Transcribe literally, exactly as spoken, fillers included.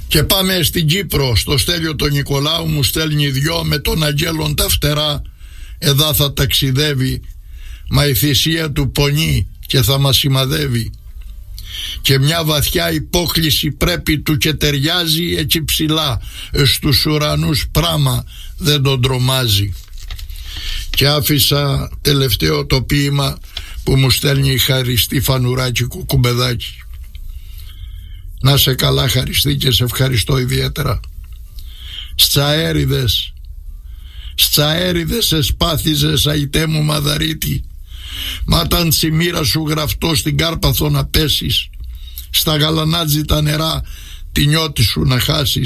Και πάμε στην Κύπρο, στο Στέλιο τον Νικολάου, μου στέλνει δυο με τον Αγγέλον τα φτερά, εδά θα ταξιδεύει, μα η θυσία του πονεί και θα μας σημαδεύει. Και μια βαθιά υπόκληση πρέπει του και ταιριάζει έτσι ψηλά, στους ουρανούς πράμα δεν τον τρομάζει. Και άφησα τελευταίο το ποίημα που μου στέλνει η Χαριστή Φανουράκη Κουκουμπεδάκη. Να σε καλά Χαριστή, και σε ευχαριστώ ιδιαίτερα. Σταέριδες, σταέριδες εσπάθιζες αϊτέ μου Μαδαρίτη, μα ήταν στη μοίρα σου γραφτό στην Κάρπαθο να πέσεις, στα γαλανάτζη τα νερά τη νιώτη σου να χάσεις.